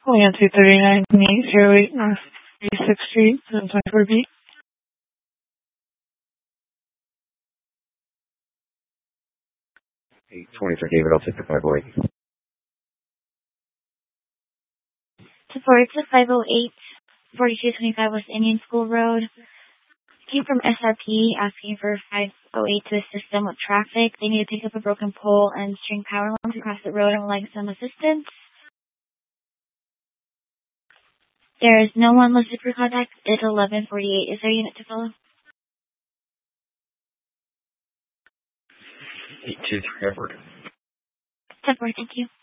Only on 239 08 North 36th Street, 724B. 823 David, I'll take the 508. To forward to 508, 4225 West Indian School Road. Came from SRP asking for 508 to assist them with traffic. They need to pick up a broken pole and string power lines across the road and would like some assistance. There is no one listed for contact. It's 1148. Is there a unit to follow? 823 Edward. 10-4, thank you.